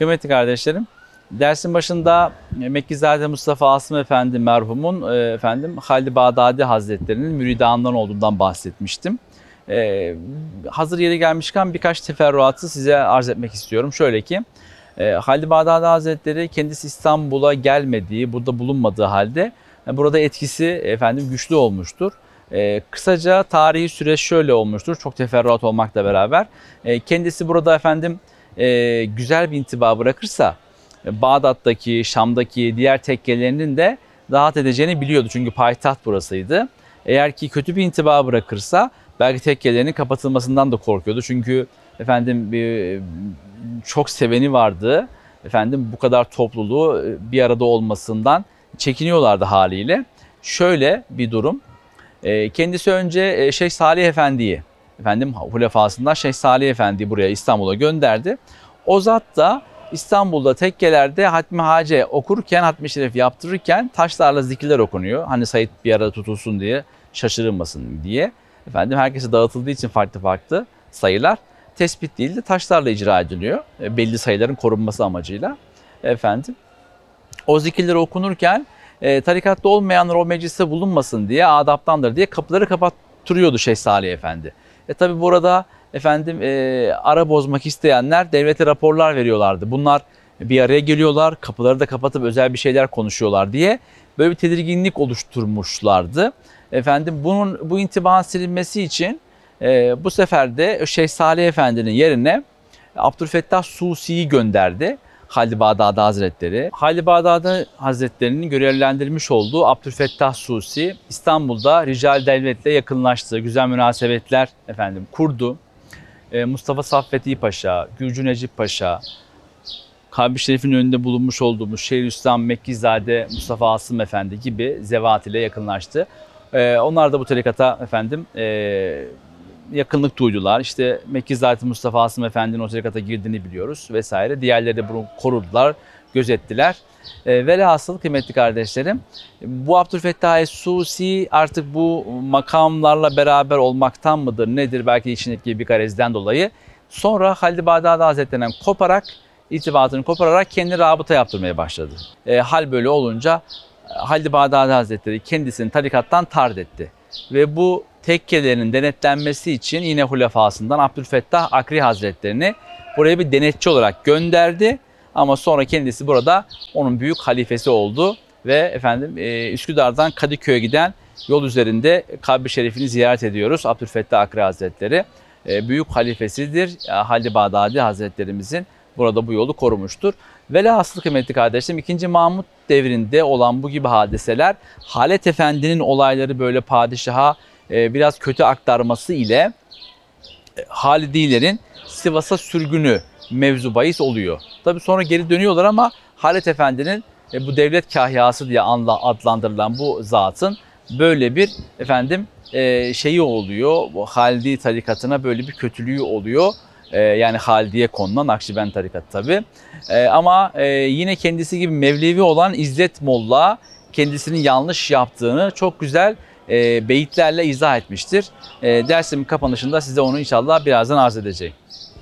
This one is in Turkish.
Kıymetli kardeşlerim, dersin başında Mekkizade Mustafa Asım Efendi merhumun Halid-i Bağdadi Hazretleri'nin müridanından olduğundan bahsetmiştim. Hazır yeri gelmişken birkaç teferruatı size arz etmek istiyorum. Şöyle ki, Halid-i Bağdadi Hazretleri kendisi İstanbul'a gelmediği, burada bulunmadığı halde burada etkisi güçlü olmuştur. Kısaca tarihi süreç şöyle olmuştur, çok teferruat olmakla beraber. Kendisi burada güzel bir intiba bırakırsa Bağdat'taki, Şam'daki diğer tekkelerinin de rahat edeceğini biliyordu. Çünkü payitaht burasıydı. Eğer ki kötü bir intiba bırakırsa belki tekkelerinin kapatılmasından da korkuyordu. Çünkü çok seveni vardı. Bu kadar topluluğu bir arada olmasından çekiniyorlardı haliyle. Şöyle bir durum. Kendisi önce Şeyh Salih Efendi'yi, hulefasından Şeyh Salih Efendi'yi buraya İstanbul'a gönderdi. O zat da İstanbul'da tekkelerde Hatmi Hace okurken, Hatmi Şerif yaptırırken taşlarla zikirler okunuyor. Hani Said bir arada tutulsun diye, şaşırılmasın diye. Herkese dağıtıldığı için farklı sayılar tespit değil de taşlarla icra ediliyor. Belli sayıların korunması amacıyla. O zikirler okunurken tarikatta olmayanlar o mecliste bulunmasın diye, adaptandır diye kapıları kapattırıyordu Şeyh Salih Efendi. Tabi burada ara bozmak isteyenler devlete raporlar veriyorlardı. Bunlar bir araya geliyorlar, kapıları da kapatıp özel bir şeyler konuşuyorlar diye böyle bir tedirginlik oluşturmuşlardı. Bu intibanın silinmesi için bu sefer de Şeyh Salih Efendi'nin yerine Abdülfettah Susi'yi gönderdi Halid-i Bağdadi Hazretleri. Halid-i Bağdadi Hazretleri'nin görevlendirmiş olduğu Abdülfettah Susi İstanbul'da rical devletle yakınlaştı, güzel münasebetler kurdu. Mustafa Saffeti Paşa, Gürcü Necip Paşa, Kabr-i Şerif'in önünde bulunmuş olduğumuz Şeyhülislam Mekkizade Mustafa Asım Efendi gibi zevat ile yakınlaştı. Onlar da bu tarikata yakınlık duydular. Mekkizade Mustafa Asım Efendi'nin o tarikata girdiğini biliyoruz vesaire. Diğerleri de bunu korudular, gözettiler. Velhasıl kıymetli kardeşlerim, bu Abdülfettah Susi artık bu makamlarla beraber olmaktan mıdır nedir, belki içindeki bir garezden dolayı sonra Halid-i Bağdadi Hazretleri'nden irtibatını kopararak kendi rabıta yaptırmaya başladı. Hal böyle olunca Halid-i Bağdadi Hazretleri kendisini tarikattan tard etti ve bu tekkelerinin denetlenmesi için yine hulefasından Abdülfettah Akri Hazretlerini buraya bir denetçi olarak gönderdi. Ama sonra kendisi burada onun büyük halifesi oldu ve Üsküdar'dan Kadıköy'e giden yol üzerinde Kabr-i Şerif'ini ziyaret ediyoruz. Abdülfettah Akri Hazretleri büyük halifesidir. Halid-i Bağdadi Hazretlerimizin burada bu yolu korumuştur. Velhasıl kıymetli kardeşlerim, 2. Mahmut devrinde olan bu gibi hadiseler Halet Efendi'nin olayları böyle padişaha biraz kötü aktarması ile Halidilerin Sivas'a sürgünü mevzu bahis oluyor. Tabi sonra geri dönüyorlar ama Halet Efendi'nin bu devlet kahyası diye adlandırılan bu zatın böyle bir şeyi oluyor. Bu Halidi tarikatına böyle bir kötülüğü oluyor. Yani Halidiye konulan Nakşibend tarikatı tabi. Ama yine kendisi gibi Mevlevi olan İzzet Molla kendisinin yanlış yaptığını çok güzel beyitlerle izah etmiştir. Dersimin kapanışında size onu inşallah birazdan arz edeceğim.